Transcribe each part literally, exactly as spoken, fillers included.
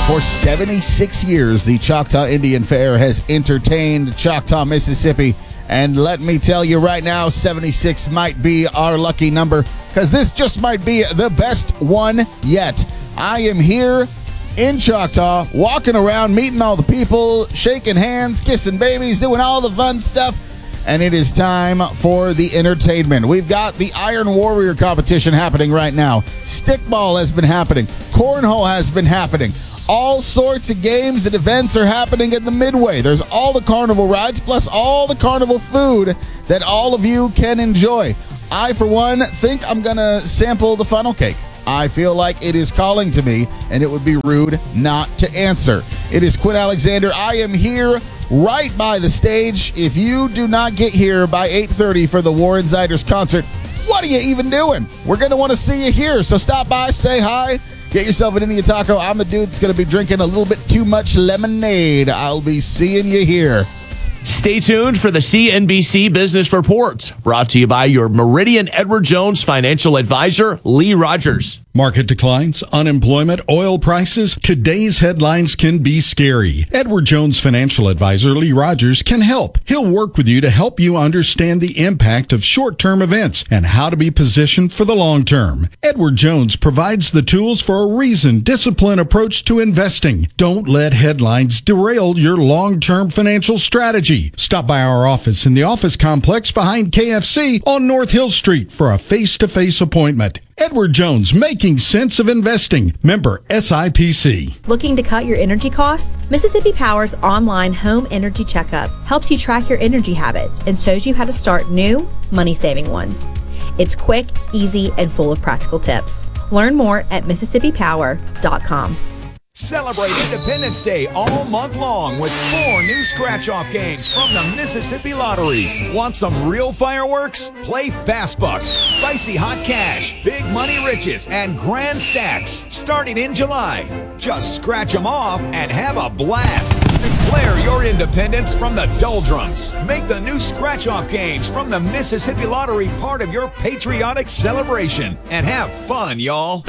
For seventy-six years, the Choctaw Indian Fair has entertained Choctaw, Mississippi. And let me tell you right now, seventy-six might be our lucky number because this just might be the best one yet. I am here in Choctaw, walking around, meeting all the people, shaking hands, kissing babies, doing all the fun stuff. And it is time for the entertainment. We've got the Iron Warrior competition happening right now. Stickball has been happening. Cornhole has been happening. All sorts of games and events are happening at the Midway. There's all the carnival rides, plus all the carnival food that all of you can enjoy. I, for one, think I'm going to sample the funnel cake. I feel like it is calling to me, and it would be rude not to answer. It is Quinn Alexander. I am here right by the stage. If you do not get here by eight thirty for the Warren Ziders concert, what are you even doing? We're going to want to see you here, so stop by, say hi. Get yourself an Indian taco. I'm the dude that's going to be drinking a little bit too much lemonade. I'll be seeing you here. Stay tuned for the C N B C Business Report, brought to you by your Meridian Edward Jones financial advisor, Lee Rogers. Market declines, unemployment, oil prices. Today's headlines can be scary. Edward Jones financial advisor Lee Rogers can help. He'll work with you to help you understand the impact of short-term events and how to be positioned for the long term. Edward Jones provides the tools for a reasoned, disciplined approach to investing. Don't let headlines derail your long-term financial strategy. Stop by our office in the office complex behind K F C on North Hill Street for a face-to-face appointment. Edward Jones, making sense of investing. Member S I P C. Looking to cut your energy costs? Mississippi Power's online home energy checkup helps you track your energy habits and shows you how to start new, money-saving ones. It's quick, easy, and full of practical tips. Learn more at Mississippi Power dot com. Celebrate Independence Day all month long with four new scratch-off games from the Mississippi Lottery. Want some real fireworks? Play Fast Bucks, Spicy Hot Cash, Big Money Riches, and Grand Stacks starting in July. Just scratch them off and have a blast. Declare your independence from the doldrums. Make the new scratch-off games from the Mississippi Lottery part of your patriotic celebration. And have fun, y'all.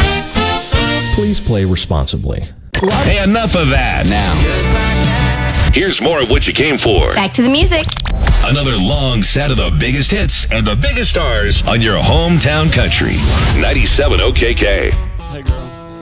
Please play responsibly. Hey, enough of that now. Here's more of what you came for. Back to the music. Another long set of the biggest hits and the biggest stars on your hometown country. ninety-seven O K K. Hey, girl.